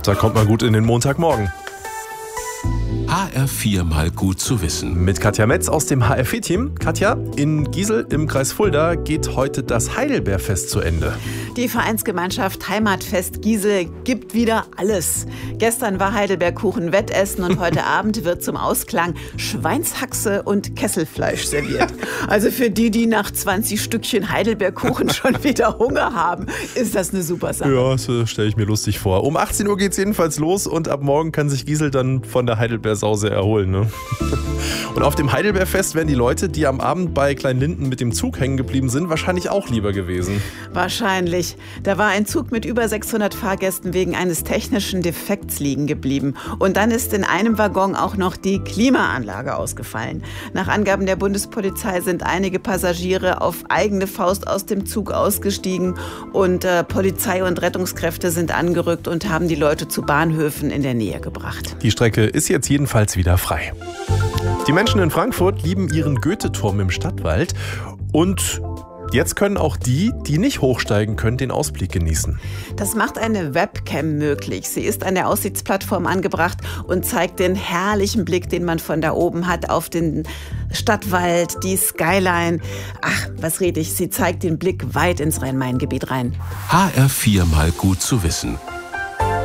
Da kommt man gut in den Montagmorgen. HR4 mal gut zu wissen. Mit Katja Metz aus dem HR4-Team. Katja, in Giesel im Kreis Fulda geht heute das Heidelbeerfest zu Ende. Die Vereinsgemeinschaft Heimatfest Giesel gibt wieder alles. Gestern war Heidelbeerkuchen Wettessen und heute Abend wird zum Ausklang Schweinshaxe und Kesselfleisch serviert. Also für die nach 20 Stückchen Heidelbeerkuchen schon wieder Hunger haben, ist das eine super Sache. Ja, das stelle ich mir lustig vor. Um 18 Uhr geht es jedenfalls los und ab morgen kann sich Giesel dann von der Heidelbeersause erholen. Ne? Und auf dem Heidelbeerfest wären die Leute, die am Abend bei Kleinlinden mit dem Zug hängen geblieben sind, wahrscheinlich auch lieber gewesen. Wahrscheinlich. Da war ein Zug mit über 600 Fahrgästen wegen eines technischen Defekts liegen geblieben. Und dann ist in einem Waggon auch noch die Klimaanlage ausgefallen. Nach Angaben der Bundespolizei sind einige Passagiere auf eigene Faust aus dem Zug ausgestiegen und Polizei und Rettungskräfte sind angerückt und haben die Leute zu Bahnhöfen in der Nähe gebracht. Die Strecke ist jetzt jedenfalls wieder frei. Die Menschen in Frankfurt lieben ihren Goethe-Turm im Stadtwald und jetzt können auch die nicht hochsteigen können, den Ausblick genießen. Das macht eine Webcam möglich. Sie ist an der Aussichtsplattform angebracht und zeigt den herrlichen Blick, den man von da oben hat, auf den Stadtwald, die Skyline. Ach, was rede ich? Sie zeigt den Blick weit ins Rhein-Main-Gebiet rein. HR4 mal gut zu wissen.